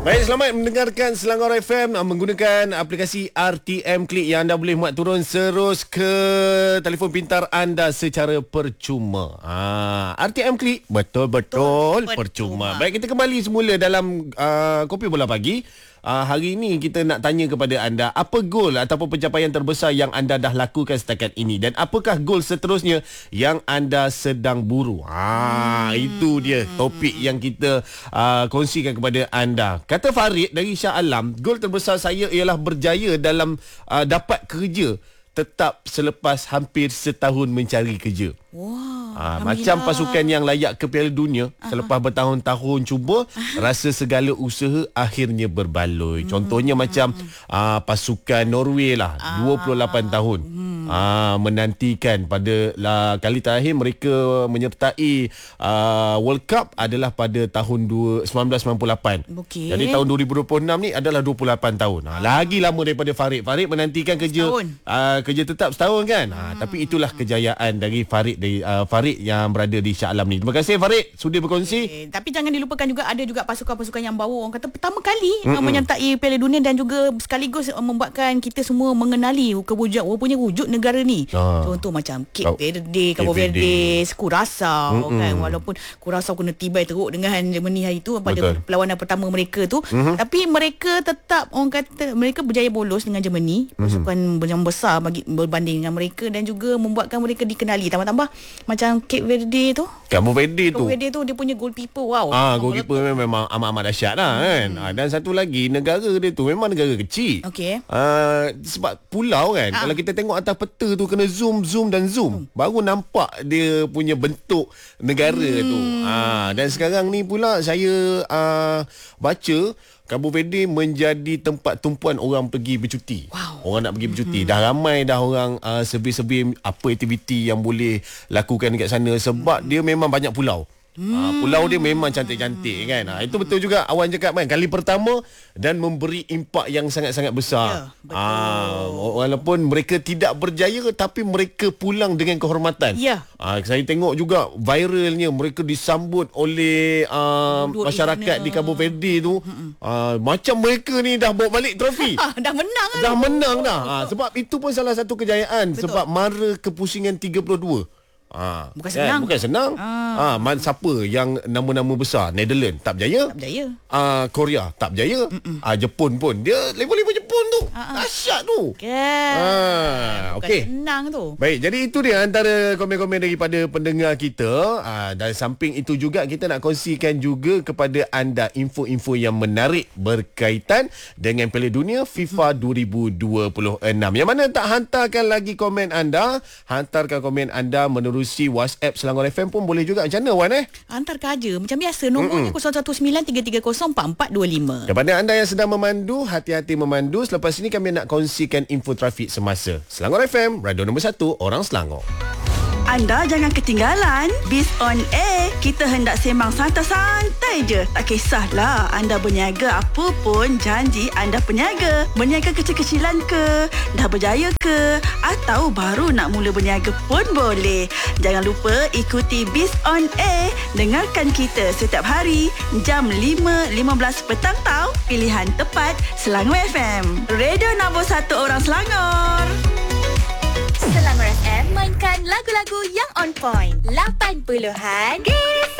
Baik, selamat mendengarkan Selangor FM menggunakan aplikasi RTM Klik yang anda boleh muat turun terus ke telefon pintar anda secara percuma. RTM Klik betul-betul percuma. Baik, kita kembali semula dalam Kopi Bola Pagi. Hari ini kita nak tanya kepada anda, apa gol ataupun pencapaian terbesar yang anda dah lakukan setakat ini, dan apakah gol seterusnya yang anda sedang buru? Itu dia topik yang kita kongsikan kepada anda. Kata Farid dari Shah Alam, gol terbesar saya ialah berjaya dalam dapat kerja tetap selepas hampir setahun mencari kerja. Macam pasukan yang layak ke Piala Dunia, selepas bertahun-tahun cuba, rasa segala usaha akhirnya berbaloi. Contohnya macam pasukan Norway lah, 28 tahun menantikan pada kali terakhir mereka menyertai World Cup adalah pada tahun 1998. Jadi tahun 2026 ni adalah 28 tahun. Lagi lama daripada Farid. Farid menantikan kerja tetap setahun kan. Tapi itulah kejayaan dari Farid yang berada di Shah Alam ni. Terima kasih Farid sudi berkongsi. Tapi jangan dilupakan juga ada juga pasukan-pasukan yang bawa, orang kata pertama kali menyertai Piala Dunia, dan juga sekaligus membuatkan kita semua mengenali punya wujud negara ni. Contoh macam Cape Verde, Cabo Verde, Curaçao kan, walaupun Curaçao kena tibai teruk dengan Germany hari tu pada perlawanan pertama mereka tu, tapi mereka tetap, orang kata mereka berjaya bolos dengan Germany, pasukan yang besar berbanding dengan mereka, dan juga membuatkan mereka dikenali. Tambah-tambah macam Cape Verde tu, Cabo Verde tu dia punya goalkeeper, wow. Goalkeeper memang amat-amat dahsyat lah kan. Dan satu lagi, negara dia tu memang negara kecil. Sebab pulau kan, kalau kita tengok atas peta tu, kena zoom baru nampak dia punya bentuk negara tu. Dan sekarang ni pula saya baca Cabo Verde menjadi tempat tumpuan orang pergi bercuti. Orang nak pergi bercuti. Dah ramai dah orang survey apa aktiviti yang boleh lakukan dekat sana, sebab dia memang banyak pulau. Pulau dia memang cantik-cantik kan. Itu betul juga Awan cakap kan, kali pertama dan memberi impak yang sangat-sangat besar. Walaupun mereka tidak berjaya, tapi mereka pulang dengan kehormatan. Saya tengok juga viralnya mereka disambut oleh masyarakat di Cabo Verde tu. Macam mereka ni dah bawa balik trofi. Dah menang dah. Sebab itu pun salah satu kejayaan. Betul. Sebab mara kepusingan 32. Bukan senang. Siapa yang nama-nama besar? Netherlands tak berjaya. Korea tak berjaya. Jepun pun dia level-level Jepun tu. Dahsyat tu. Okey. Senang tu. Baik, jadi itu dia antara komen-komen daripada pendengar kita. Dan samping itu juga kita nak kongsikan juga kepada anda info-info yang menarik berkaitan dengan Piala Dunia FIFA 2026. Yang mana tak hantarkan lagi komen anda, hantarkan komen anda menerusi WhatsApp Selangor FM pun boleh juga. Macam mana Wan Hantarkan aja macam biasa, nombornya 0193304425. Kepada anda yang sedang memandu, hati-hati memandu. Selepas ini kami nak kongsikan info trafik semasa. Selangor FM, radio nombor 1 orang Selangor. Anda jangan ketinggalan Biz on Air. Kita hendak sembang santai-santai je. Tak kisahlah anda berniaga apa pun, janji anda peniaga. Berniaga kecil-kecilan ke, dah berjaya ke, atau baru nak mula berniaga pun boleh. Jangan lupa ikuti Biz on Air. Dengarkan kita setiap hari jam 5.15 petang tau. Pilihan tepat Selangor FM, radio nombor 1 orang Selangor. Selangor FM mainkan lagu-lagu yang on point. 80-an